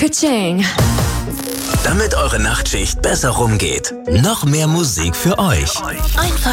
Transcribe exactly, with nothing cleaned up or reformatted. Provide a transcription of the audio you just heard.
Ka-ching. Damit eure Nachtschicht besser rumgeht. Noch mehr Musik für euch. Einfach